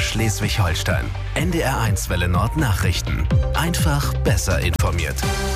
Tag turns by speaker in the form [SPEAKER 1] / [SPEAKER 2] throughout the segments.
[SPEAKER 1] Schleswig-Holstein. NDR1 Welle Nord Nachrichten. Einfach besser informiert.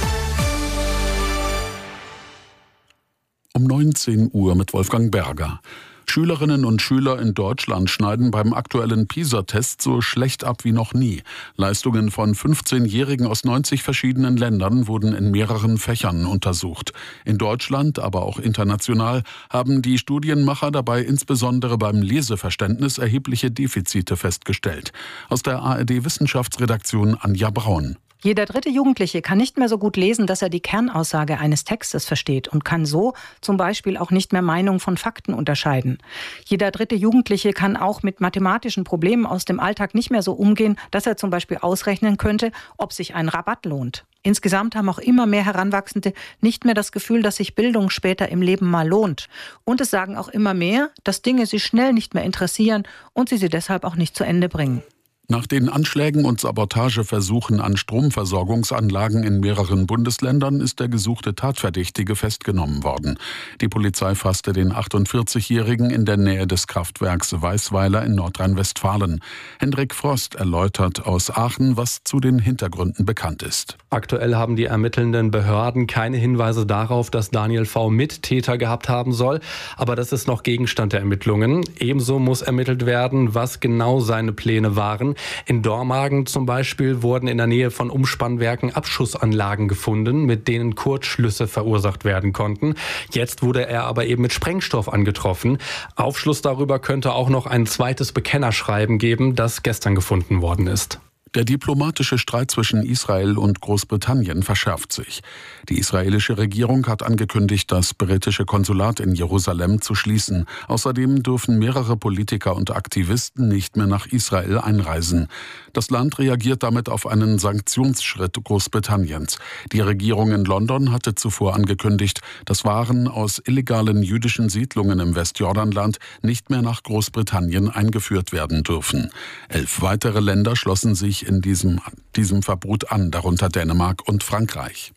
[SPEAKER 2] Um 19 Uhr mit Wolfgang Berger. Schülerinnen und Schüler in Deutschland schneiden beim aktuellen PISA-Test so schlecht ab wie noch nie. Leistungen von 15-Jährigen aus 90 verschiedenen Ländern wurden in mehreren Fächern untersucht. In Deutschland, aber auch international, haben die Studienmacher dabei insbesondere beim Leseverständnis erhebliche Defizite festgestellt. Aus der ARD-Wissenschaftsredaktion Anja Braun.
[SPEAKER 3] Jeder dritte Jugendliche kann nicht mehr so gut lesen, dass er die Kernaussage eines Textes versteht und kann so zum Beispiel auch nicht mehr Meinung von Fakten unterscheiden. Jeder dritte Jugendliche kann auch mit mathematischen Problemen aus dem Alltag nicht mehr so umgehen, dass er zum Beispiel ausrechnen könnte, ob sich ein Rabatt lohnt. Insgesamt haben auch immer mehr Heranwachsende nicht mehr das Gefühl, dass sich Bildung später im Leben mal lohnt. Und es sagen auch immer mehr, dass Dinge sie schnell nicht mehr interessieren und sie deshalb auch nicht zu Ende bringen.
[SPEAKER 2] Nach den Anschlägen und Sabotageversuchen an Stromversorgungsanlagen in mehreren Bundesländern ist der gesuchte Tatverdächtige festgenommen worden. Die Polizei fasste den 48-Jährigen in der Nähe des Kraftwerks Weißweiler in Nordrhein-Westfalen. Hendrik Frost erläutert aus Aachen, was zu den Hintergründen bekannt ist.
[SPEAKER 4] Aktuell haben die ermittelnden Behörden keine Hinweise darauf, dass Daniel V. Mittäter gehabt haben soll. Aber das ist noch Gegenstand der Ermittlungen. Ebenso muss ermittelt werden, was genau seine Pläne waren. In Dormagen zum Beispiel wurden in der Nähe von Umspannwerken Abschussanlagen gefunden, mit denen Kurzschlüsse verursacht werden konnten. Jetzt wurde er aber eben mit Sprengstoff angetroffen. Aufschluss darüber könnte auch noch ein zweites Bekennerschreiben geben, das gestern gefunden worden ist.
[SPEAKER 2] Der diplomatische Streit zwischen Israel und Großbritannien verschärft sich. Die israelische Regierung hat angekündigt, das britische Konsulat in Jerusalem zu schließen. Außerdem dürfen mehrere Politiker und Aktivisten nicht mehr nach Israel einreisen. Das Land reagiert damit auf einen Sanktionsschritt Großbritanniens. Die Regierung in London hatte zuvor angekündigt, dass Waren aus illegalen jüdischen Siedlungen im Westjordanland nicht mehr nach Großbritannien eingeführt werden dürfen. 11 weitere Länder schlossen sich in diesem Verbot an, darunter Dänemark und Frankreich.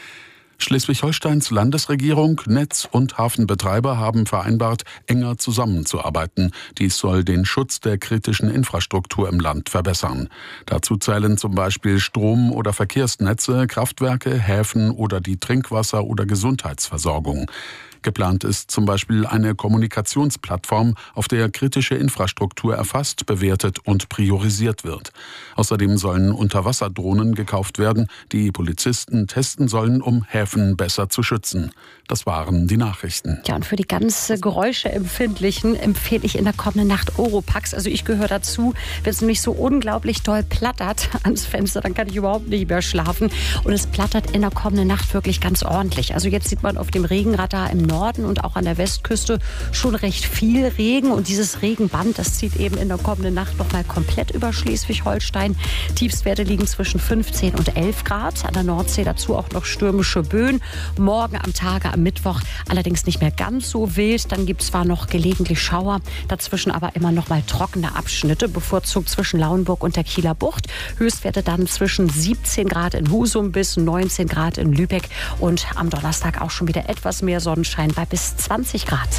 [SPEAKER 2] Schleswig-Holsteins Landesregierung, Netz- und Hafenbetreiber haben vereinbart, enger zusammenzuarbeiten. Dies soll den Schutz der kritischen Infrastruktur im Land verbessern. Dazu zählen zum Beispiel Strom- oder Verkehrsnetze, Kraftwerke, Häfen oder die Trinkwasser- oder Gesundheitsversorgung. Geplant ist zum Beispiel eine Kommunikationsplattform, auf der kritische Infrastruktur erfasst, bewertet und priorisiert wird. Außerdem sollen Unterwasserdrohnen gekauft werden, die Polizisten testen sollen, um Häfen besser zu schützen. Das waren die Nachrichten.
[SPEAKER 5] Ja, und für die ganz Geräuscheempfindlichen empfehle ich in der kommenden Nacht Oropax. Also ich gehöre dazu. Wenn es nämlich so unglaublich doll plattert ans Fenster, dann kann ich überhaupt nicht mehr schlafen. Und es plattert in der kommenden Nacht wirklich ganz ordentlich. Also jetzt sieht man auf dem Regenradar im Norden und auch an der Westküste schon recht viel Regen. Und dieses Regenband, das zieht eben in der kommenden Nacht noch mal komplett über Schleswig-Holstein. Tiefstwerte liegen zwischen 15 und 11 Grad. An der Nordsee dazu auch noch stürmische Böen. Morgen am Tage, am Mittwoch allerdings nicht mehr ganz so wild. Dann gibt es zwar noch gelegentlich Schauer, dazwischen aber immer noch mal trockene Abschnitte, bevorzugt zwischen Lauenburg und der Kieler Bucht. Höchstwerte dann zwischen 17 Grad in Husum bis 19 Grad in Lübeck. Und am Donnerstag auch schon wieder etwas mehr Sonnenschein bei bis 20 Grad.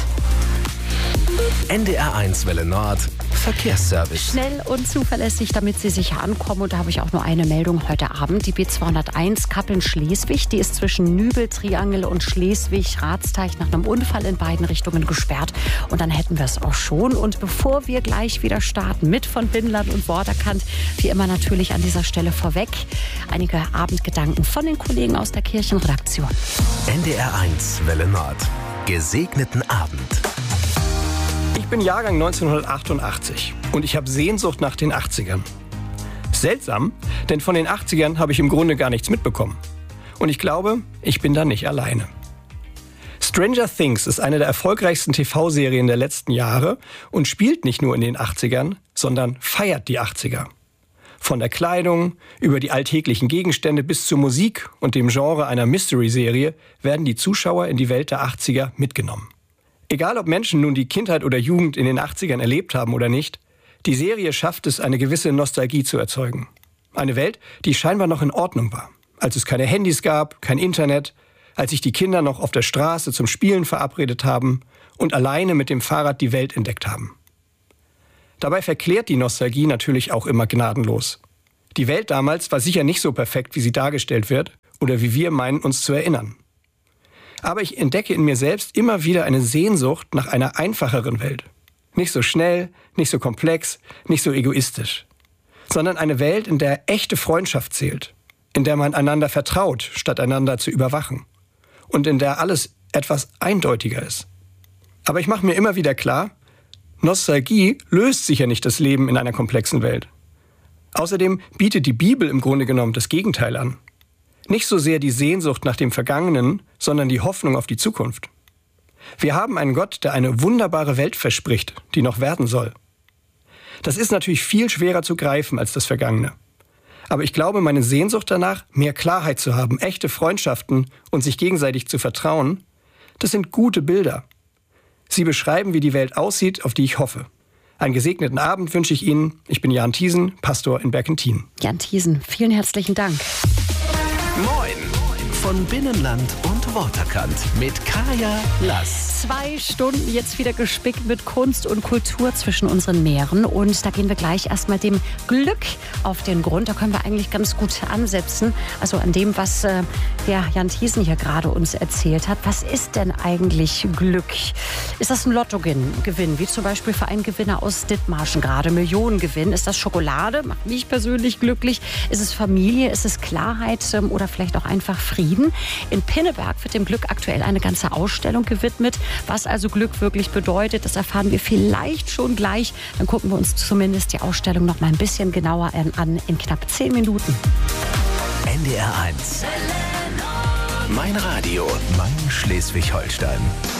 [SPEAKER 1] NDR1 Welle Nord Verkehrsservice.
[SPEAKER 5] Schnell und zuverlässig, damit Sie sicher ankommen. Und da habe ich auch nur eine Meldung heute Abend. Die B201 Kappeln-Schleswig, die ist zwischen Nübel-Triangel und Schleswig-Ratsteich nach einem Unfall in beiden Richtungen gesperrt. Und dann hätten wir es auch schon. Und bevor wir gleich wieder starten mit von Binnenland und Vorderkant, wie immer natürlich an dieser Stelle vorweg einige Abendgedanken von den Kollegen aus der Kirchenredaktion.
[SPEAKER 1] NDR1 Welle Nord. Gesegneten Abend.
[SPEAKER 6] Ich bin Jahrgang 1988 und ich habe Sehnsucht nach den 80ern. Seltsam, denn von den 80ern habe ich im Grunde gar nichts mitbekommen. Und ich glaube, ich bin da nicht alleine. Stranger Things ist eine der erfolgreichsten TV-Serien der letzten Jahre und spielt nicht nur in den 80ern, sondern feiert die 80er. Von der Kleidung über die alltäglichen Gegenstände bis zur Musik und dem Genre einer Mystery-Serie werden die Zuschauer in die Welt der 80er mitgenommen. Egal ob Menschen nun die Kindheit oder Jugend in den 80ern erlebt haben oder nicht, die Serie schafft es, eine gewisse Nostalgie zu erzeugen. Eine Welt, die scheinbar noch in Ordnung war, als es keine Handys gab, kein Internet, als sich die Kinder noch auf der Straße zum Spielen verabredet haben und alleine mit dem Fahrrad die Welt entdeckt haben. Dabei verklärt die Nostalgie natürlich auch immer gnadenlos. Die Welt damals war sicher nicht so perfekt, wie sie dargestellt wird oder wie wir meinen, uns zu erinnern. Aber ich entdecke in mir selbst immer wieder eine Sehnsucht nach einer einfacheren Welt. Nicht so schnell, nicht so komplex, nicht so egoistisch. Sondern eine Welt, in der echte Freundschaft zählt. In der man einander vertraut, statt einander zu überwachen. Und in der alles etwas eindeutiger ist. Aber ich mache mir immer wieder klar, Nostalgie löst sicher nicht das Leben in einer komplexen Welt. Außerdem bietet die Bibel im Grunde genommen das Gegenteil an. Nicht so sehr die Sehnsucht nach dem Vergangenen, sondern die Hoffnung auf die Zukunft. Wir haben einen Gott, der eine wunderbare Welt verspricht, die noch werden soll. Das ist natürlich viel schwerer zu greifen als das Vergangene. Aber ich glaube, meine Sehnsucht danach, mehr Klarheit zu haben, echte Freundschaften und sich gegenseitig zu vertrauen, das sind gute Bilder. Sie beschreiben, wie die Welt aussieht, auf die ich hoffe. Einen gesegneten Abend wünsche ich Ihnen. Ich bin Jan Thiesen, Pastor in Berkenthin.
[SPEAKER 5] Jan Thiesen, vielen herzlichen Dank.
[SPEAKER 1] Moin von Binnenland und Waterkant mit Kaya Lass.
[SPEAKER 5] 2 Stunden jetzt wieder gespickt mit Kunst und Kultur zwischen unseren Meeren. Und da gehen wir gleich erstmal dem Glück auf den Grund. Da können wir eigentlich ganz gut ansetzen. Also an dem, was der Jan Thiesen hier gerade uns erzählt hat. Was ist denn eigentlich Glück? Ist das ein Lottogewinn, wie zum Beispiel für einen Gewinner aus Dithmarschen gerade Millionengewinn? Ist das Schokolade? Macht mich persönlich glücklich. Ist es Familie? Ist es Klarheit oder vielleicht auch einfach Frieden? In Pinneberg wird dem Glück aktuell eine ganze Ausstellung gewidmet. Was also Glück wirklich bedeutet, das erfahren wir vielleicht schon gleich. Dann gucken wir uns zumindest die Ausstellung noch mal ein bisschen genauer an in knapp 10 Minuten.
[SPEAKER 1] NDR 1. Mein Radio, mein Schleswig-Holstein.